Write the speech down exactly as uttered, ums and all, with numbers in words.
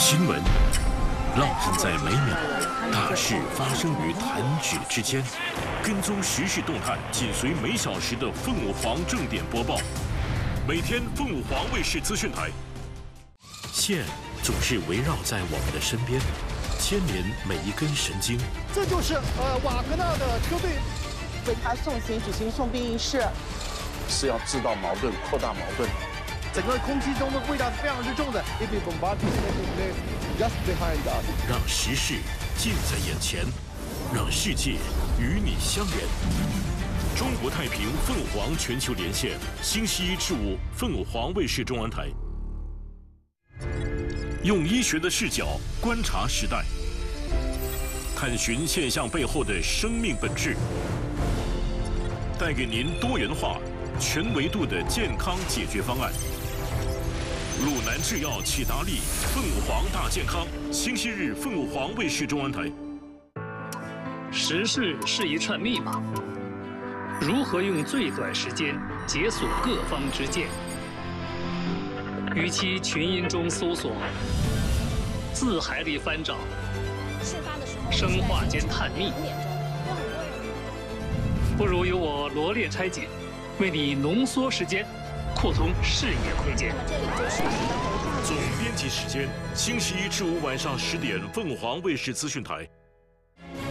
新闻浪漫在每秒，大事发生于弹指之间。跟踪时事动态，紧随每小时的凤舞凰正点播报。每天凤舞凰卫视资讯台，线总是围绕在我们的身边，牵连每一根神经。 这就是呃瓦格纳的车队为他送行举行送殡仪式， 是要制造矛盾、扩大矛盾。 整个空气中的味道是非常之重的。If we bombard this place just behind us， 让时事近在眼前，让世界与你相连。中国太平凤舞凰全球连线，星期一至五凤舞凰卫视中文台。用医学的视角观察时代，探寻现象背后的生命本质，带给您多元化、全维度的健康解决方案。 鲁南制药启达利凤舞凰大健康，星期日凤舞凰卫视中文台。 时事是一串密码，如何用最短时间解锁各方之见？与其群音中搜索，字海里翻找，生化间探秘，不如由我罗列拆解，为你浓缩时间。 扩通视野空间。 总编辑时间：星期一至五晚上十点，凤凰卫视资讯台。